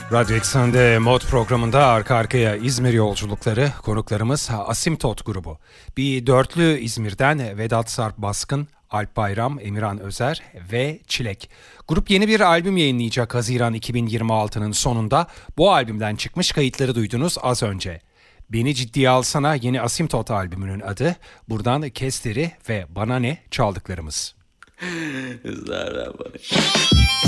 Radyo Eksen'de Mod programında arka arkaya İzmir yolculukları, konuklarımız Asimtot grubu. Bir dörtlü İzmir'den Vedat Sarp Baskın, Alp Bayram, Emirhan Özer ve Çilek. Grup yeni bir albüm yayınlayacak Haziran 2026'nın sonunda. Bu albümden çıkmış kayıtları duydunuz az önce. Beni Ciddiye Alsana yeni Asimtot albümünün adı. Buradan Kesteri ve Bana Ne çaldıklarımız. Zara bana.